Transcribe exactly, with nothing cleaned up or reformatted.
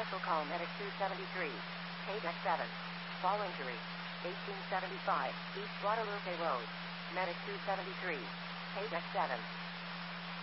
Special call Medic two seventy-three. Paydeck seven. Fall injury. eighteen seventy-five. East Guadalupe Road. Medic two seventy-three. Paydeck seven.